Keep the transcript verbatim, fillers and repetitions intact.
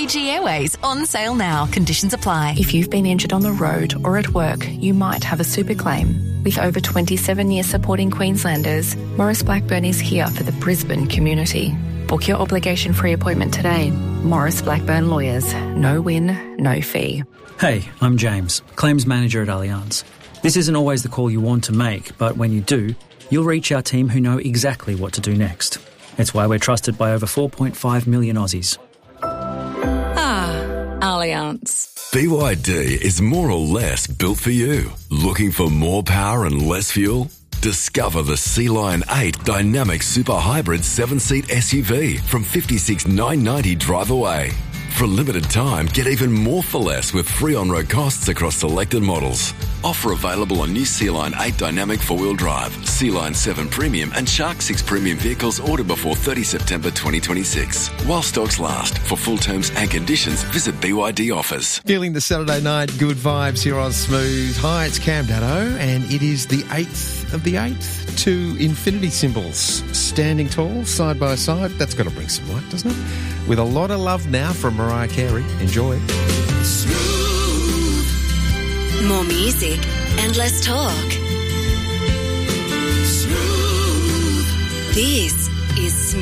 Fiji Airways, on sale now. Conditions apply. If you've been injured on the road or at work, you might have a super claim. With over twenty-seven years supporting Queenslanders, Maurice Blackburn is here for the Brisbane community. Book your obligation-free appointment today. Maurice Blackburn Lawyers. No win, no fee. Hey, I'm James, Claims Manager at Allianz. This isn't always the call you want to make, but when you do, you'll reach our team who know exactly what to do next. It's why we're trusted by over four point five million Aussies. Ah, Allianz. B Y D is more or less built for you. Looking for more power and less fuel? Discover the Sea Lion eight Dynamic Super Hybrid seven-seat S U V from fifty-six thousand nine hundred ninety dollars drive away. For a limited time, get even more for less with free on-road costs across selected models. Offer available on new Sea Lion eight Dynamic four-wheel drive, Sea Lion seven Premium and Shark six Premium vehicles ordered before thirtieth September twenty twenty-six. While stocks last. For full terms and conditions, visit B Y D Offers. Feeling the Saturday night good vibes here on Smooth. Hi, it's Cam Dado, and it is the eighth of the eighth. Two infinity symbols standing tall, side by side. That's got to bring some light, doesn't it? With a lot of love now from Mariah Carey. Enjoy. Smooth. More music and less talk. Smooth. This is Smooth.